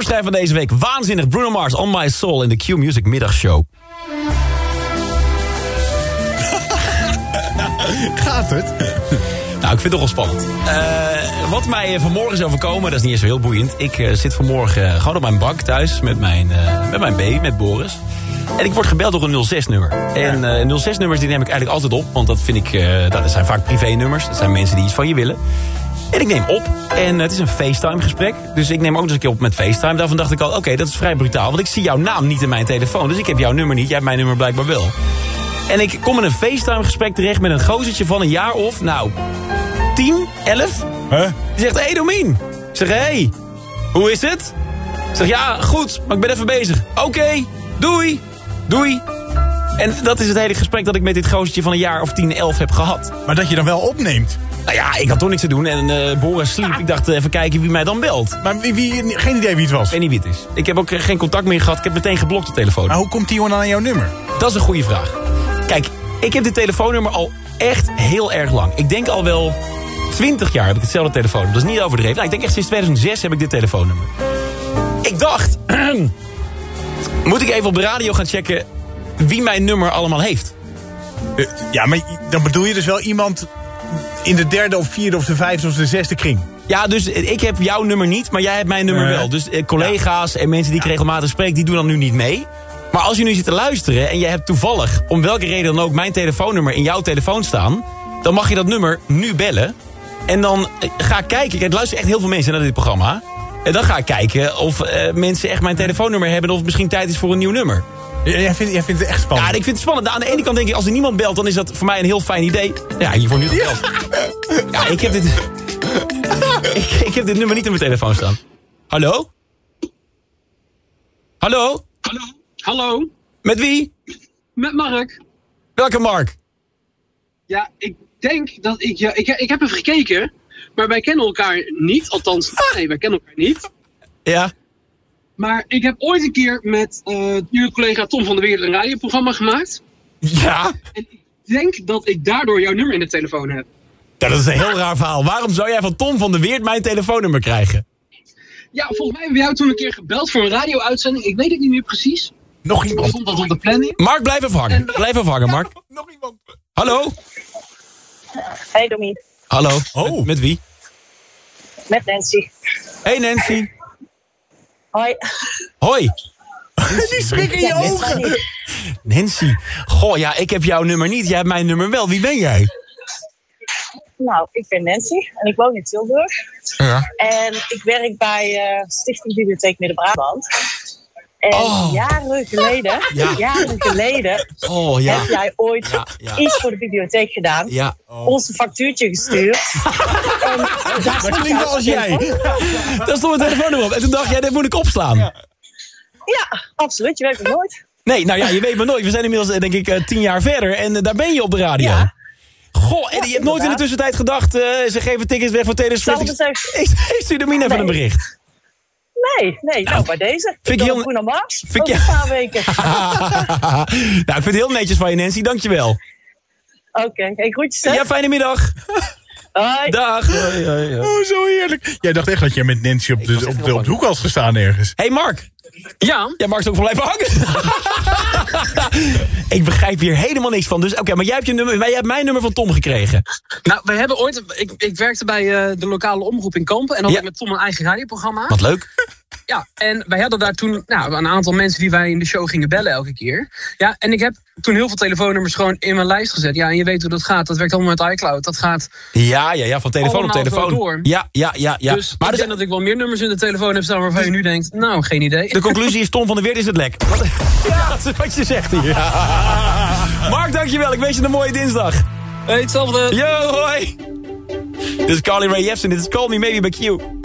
Summerstijl van deze week. Waanzinnig. Bruno Mars, On My Soul in de Q-Music middagshow. Gaat het? Nou, ik vind het toch wel spannend. Wat mij vanmorgen is overkomen, dat is niet eens zo heel boeiend. Ik zit vanmorgen gewoon op mijn bank thuis met mijn baby, met Boris. En ik word gebeld door een 06-nummer. En 06-nummers die neem ik eigenlijk altijd op. Want dat vind ik, dat zijn vaak privé-nummers. Dat zijn mensen die iets van je willen. En ik neem op. En het is een FaceTime-gesprek. Dus ik neem ook nog eens een keer op met FaceTime. Daarvan dacht ik al, oké, dat is vrij brutaal. Want ik zie jouw naam niet in mijn telefoon. Dus ik heb jouw nummer niet. Jij hebt mijn nummer blijkbaar wel. En ik kom in een FaceTime-gesprek terecht met een gozertje van een jaar of, 10, 11. Huh? Die zegt, hey Domien. Ik zeg, hey, hoe is het? Ik zeg, ja, goed, maar ik ben even bezig. Oké, doei. Doei. En dat is het hele gesprek dat ik met dit gozertje van een jaar of 10, 11 heb gehad. Maar dat je dan wel opneemt. Nou ja, ik had toch niks te doen en Boris sliep. Ik dacht, even kijken wie mij dan belt. Maar geen idee wie het was. Ik weet niet wie het is. Ik heb ook geen contact meer gehad. Ik heb meteen geblokt de telefoon. Maar hoe komt die jongen dan aan jouw nummer? Dat is een goede vraag. Kijk, ik heb dit telefoonnummer al echt heel erg lang. Ik denk al wel 20 jaar heb ik hetzelfde telefoonnummer. Dat is niet overdreven. Nou, ik denk echt sinds 2006 heb ik dit telefoonnummer. Ik dacht, moet ik even op de radio gaan checken wie mijn nummer allemaal heeft? Ja, maar dan bedoel je dus wel iemand in de 3e of 4e of de 5e of de 6e kring. Ja, dus ik heb jouw nummer niet, maar jij hebt mijn nummer wel. Dus collega's en mensen die ik regelmatig spreek, die doen dan nu niet mee. Maar als je nu zit te luisteren en je hebt toevallig, om welke reden dan ook, mijn telefoonnummer in jouw telefoon staan, dan mag je dat nummer nu bellen. En dan ga ik kijken. Kijk, er luisteren echt heel veel mensen naar dit programma. En dan ga ik kijken of mensen echt mijn telefoonnummer hebben, of het misschien tijd is voor een nieuw nummer. Jij vindt het echt spannend? Ja, ik vind het spannend. Aan de ene kant denk ik, als er niemand belt, dan is dat voor mij een heel fijn idee. Ja, hiervoor nu gebeld. Ja, ik heb dit nummer niet in mijn telefoon staan. Hallo? Hallo? Hallo? Met wie? Met Mark. Welke Mark? Ja, ik denk dat ik heb even gekeken, maar wij kennen elkaar niet. Althans, nee, wij kennen elkaar niet. Ja? Maar ik heb ooit een keer met jullie collega Tom van der Weert een radioprogramma gemaakt. Ja? En ik denk dat ik daardoor jouw nummer in de telefoon heb. Ja, dat is een heel raar verhaal. Waarom zou jij van Tom van der Weert mijn telefoonnummer krijgen? Ja, volgens mij hebben we jou toen een keer gebeld voor een radio-uitzending. Ik weet het niet meer precies. Nog iemand? Stond dat op de planning? Mark, blijf even hangen. Blijf even hangen, Mark. Nog iemand? Hallo? Hey Domien, Hallo? Oh. Met wie? met Nancy. Hey Nancy. Hoi. Hoi. Die schrik in je Ja, dit ogen. kan niet. Nancy. Goh, ja, ik heb jouw nummer niet. Jij hebt mijn nummer wel. Wie ben jij? Nou, ik ben Nancy en ik woon in Tilburg. Ja. En ik werk bij Stichting Bibliotheek Midden-Brabant. En jaren geleden Oh, ja. heb jij ooit Ja. iets voor de bibliotheek gedaan. Ja. Ons een factuurtje gestuurd. En daar Dat klinkt wel als jij. Daar stond mijn telefoonnummer op. En toen dacht jij, dit moet ik opslaan. Ja, absoluut. Je weet het nooit. Nee, nou ja, je weet maar nooit. We zijn inmiddels, denk ik, 10 jaar verder. En daar ben je op de radio. Ja. Goh, en je hebt nooit in de tussentijd gedacht, ze geven tickets weg voor Taylor Swift. Ik stuur de Mina even een bericht. Nee. Nou, bij deze. Vind ik heel- Bruno Mars. vind Over je- een paar weken. Nou, ik vind het heel netjes van je, Nancy. Dankjewel. Oké, hey, groetjes. Hè? Ja, fijne middag. Hoi. Dag. Hoi, hoi, hoi. Oh, zo heerlijk. Jij dacht echt dat jij met Nancy op de hoek had gestaan ergens. Hey Mark. Ja. Ja, Mark is ook wel blijven hangen. Ik begrijp hier helemaal niks van. Dus oké, maar jij hebt mijn nummer van Tom gekregen. Nou, wij hebben ooit... Ik werkte bij de lokale omroep in Kampen. En had ik met Tom een eigen radioprogramma. Wat leuk. Ja, en wij hadden daar toen een aantal mensen die wij in de show gingen bellen elke keer. Ja, en ik heb toen heel veel telefoonnummers gewoon in mijn lijst gezet. Ja, en je weet hoe dat gaat. Dat werkt allemaal met iCloud. Dat gaat Ja, van telefoon allemaal op telefoon. zo door. Ja. Dus Maar ik denk dat ik wel meer nummers in de telefoon heb staan waarvan je nu denkt, nou, geen idee. de conclusie is, Tom van der Weert is het lek. Dat is wat je zegt hier. Ja. Mark, dankjewel. Ik wens je een mooie dinsdag. Hey, hetzelfde. Yo, hoi. Dit is Carly Rae Jepsen. Dit is Call Me Maybe by Q.